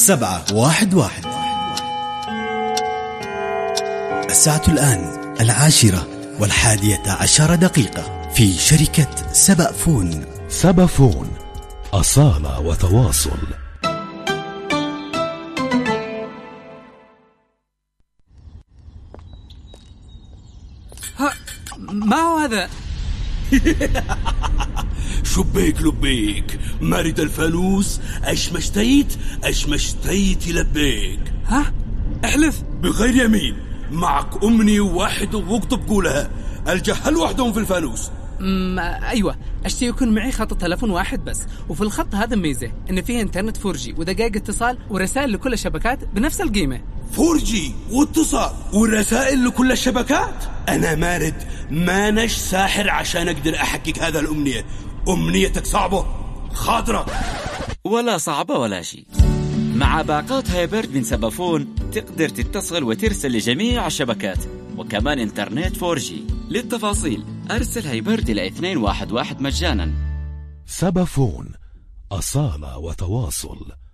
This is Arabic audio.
711. الساعة الآن 10:11 في شركة سبأفون. سبأفون، أصالة وتواصل. ما هو هذا؟ شبيك لبيك مرد الفانوس، أشمشتيت لبيك. ها؟ احلف. بغير يمين، معك أمنية واحد واكتب قولها، الجهل وحدهم في الفانوس. أيوة، أشتي يكون معي خط تلفون واحد بس، وفي الخط هذا ميزة إن فيه إنترنت 4G ودقائق اتصال ورسائل لكل الشبكات بنفس القيمة. 4G واتصال ورسائل لكل الشبكات؟ أنا مارد، ما نش ساحر عشان أقدر أحقق هذا الأمنية. أمنيتك صعبة خاطرة؟ ولا صعبة ولا شيء. مع باقات هايبرد من سبأفون تقدر تتصل وترسل لجميع الشبكات، وكمان إنترنت 4G. للتفاصيل أرسل هايبرد إلى 211 مجانا. سبأفون، أصالة وتواصل.